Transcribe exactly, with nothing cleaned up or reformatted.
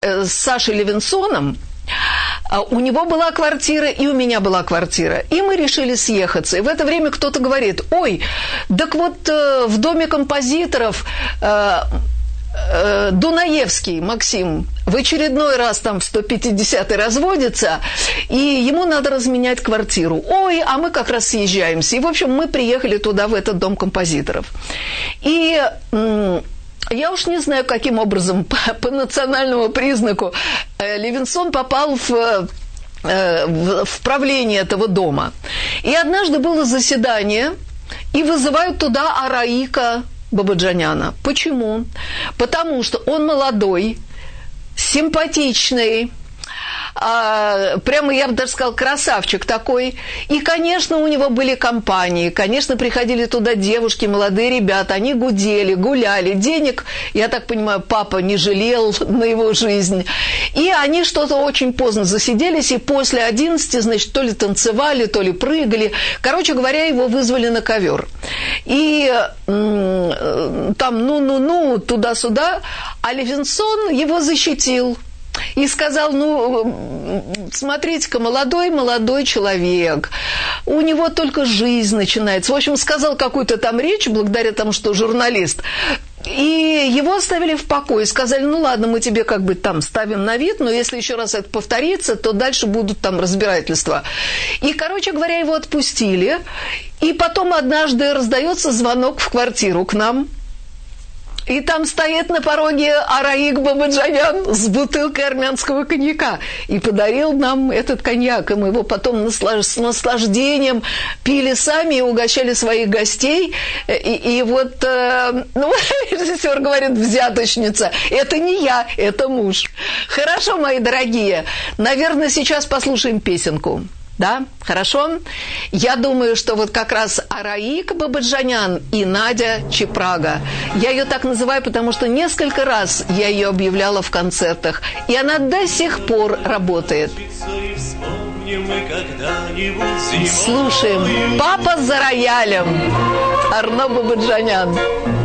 с Сашей Левинсоном, у него была квартира, и у меня была квартира. И мы решили съехаться. И в это время кто-то говорит: ой, так вот в доме композиторов Дунаевский Максим в очередной раз там в сто пятидесятый разводится, и ему надо разменять квартиру. Ой, а мы как раз съезжаемся. И, в общем, мы приехали туда, в этот дом композиторов. И я уж не знаю, каким образом, по, по национальному признаку, Левинсон попал в, в, в правление этого дома. И однажды было заседание, и вызывают туда Араика Бабаджаняна. Почему? Потому что он молодой, симпатичный, а, прямо, я бы даже сказала, красавчик такой. И, конечно, у него были компании, конечно, приходили туда девушки, молодые ребята, они гудели, гуляли, денег, я так понимаю, папа не жалел на его жизнь. И они что-то очень поздно засиделись, и после одиннадцати, значит, то ли танцевали, то ли прыгали. Короче говоря, его вызвали на ковер. И м- там ну-ну-ну, туда-сюда, а Левинсон его защитил. И сказал: ну, смотрите-ка, молодой-молодой человек, у него только жизнь начинается. В общем, сказал какую-то там речь, благодаря тому, что журналист. И его оставили в покое. Сказали: ну ладно, мы тебе как бы там ставим на вид, но если еще раз это повторится, то дальше будут там разбирательства. И, короче говоря, его отпустили. И потом однажды раздается звонок в квартиру к нам. И там стоит на пороге Араик Бабаджанян с бутылкой армянского коньяка. И подарил нам этот коньяк. И мы его потом с наслаждением пили сами и угощали своих гостей. И, и вот, э, ну, режиссер говорит: взяточница. Это не я, это муж. Хорошо, мои дорогие. Наверное, сейчас послушаем песенку. Да, хорошо? Я думаю, что вот как раз Араик Бабаджанян и Надя Чепрага. Я ее так называю, потому что несколько раз я ее объявляла в концертах, и она до сих пор работает. Слушаем «Папа за роялем» Арно Бабаджанян.